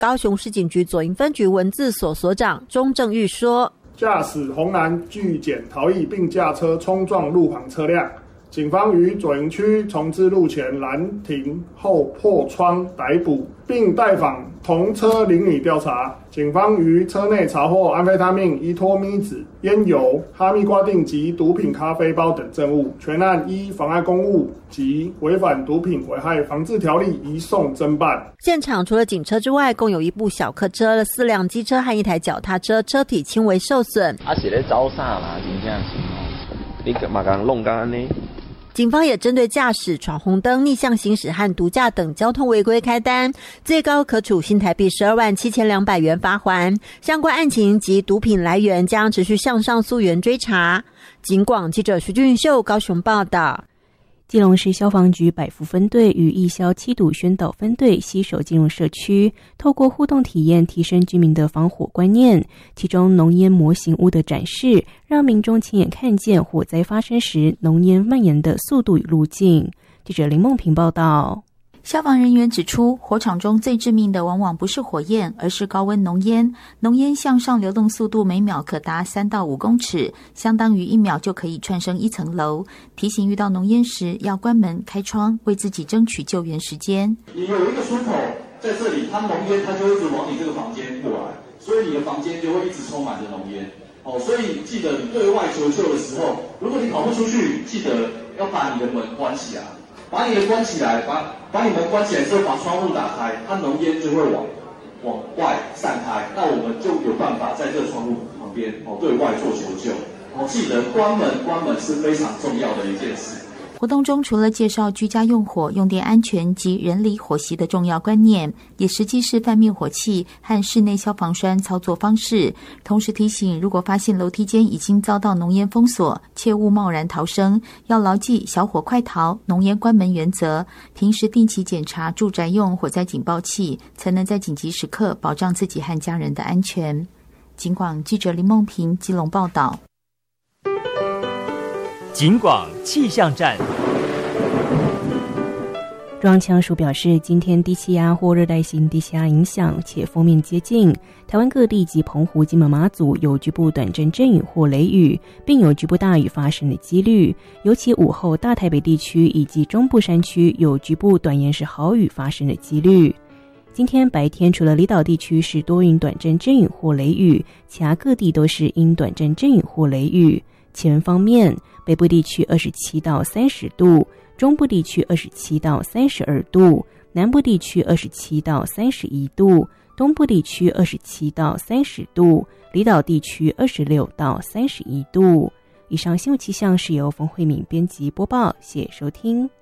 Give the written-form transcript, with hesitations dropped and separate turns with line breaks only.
高雄市警局左营分局文字所所长钟正玉说，
驾驶红蓝拒检逃逸并驾车冲撞路旁车辆，警方于左营区重支路前拦停后破窗逮捕，并带访同车邻里调查。警方于车内查获安非他命、依托咪子、烟油、哈密瓜锭及毒品咖啡包等证物，全案依妨碍公务及违反毒品危害防治条例移送侦办。
现场除了警车之外，共有一部小客车、4辆机车和一台脚踏车，车体轻微受损。
是咧走啥啦？真正是哦，你嘛讲弄到安尼。
警方也针对驾驶、闯红灯、逆向行驶和毒驾等交通违规开单，最高可处新台币127200元罚锾。相关案情及毒品来源将持续向上溯源追查。警广记者徐俊秀高雄报道。
基隆市消防局百福分队与义消七堵宣导分队携手进入社区，透过互动体验提升居民的防火观念。其中浓烟模型屋的展示，让民众亲眼看见火灾发生时浓烟蔓延的速度与路径。记者林梦平报道。
消防人员指出，火场中最致命的往往不是火焰，而是高温浓烟。浓烟向上流动速度每秒可达3到5公尺，相当于1秒就可以窜升1层楼。提醒遇到浓烟时要关门开窗，为自己争取救援时间。
你有一个出口在这里，它浓烟它就会一直往你这个房间过来，所以你的房间就会一直充满着浓烟。所以记得你对外求救的时候，如果你跑不出去，记得要把你的门关起来。把你的关起来，把你们关起来之后，把窗户打开，它浓烟就会往外散开，那我们就有办法在这个窗户旁边对外做求救。记得关门是非常重要的一件事。
活动中除了介绍居家用火、用电安全及人离火熄的重要观念，也实际示范灭火器和室内消防栓操作方式，同时提醒如果发现楼梯间已经遭到浓烟封锁，切勿贸然逃生，要牢记小火快逃、浓烟关门原则，平时定期检查住宅用火灾警报器，才能在紧急时刻保障自己和家人的安全。警广记者林梦平基隆报道。
警广气象站。
中央气象署表示，今天低气压或热带性低气压影响且锋面接近台湾各地及澎湖、金门、马祖有局部短阵阵雨或雷雨，并有局部大雨发生的几率，尤其午后大台北地区以及中部山区有局部短延时豪雨发生的几率。今天白天除了离岛地区是多云短阵阵雨或雷雨，其他各地都是阴短阵阵雨或雷雨。气温方面，北部地区27到30度，中部地区27到32度，南部地区27到31度，东部地区27到30度，离岛地区26到31度。以上新闻气象是由冯慧敏编辑播报，谢谢收听。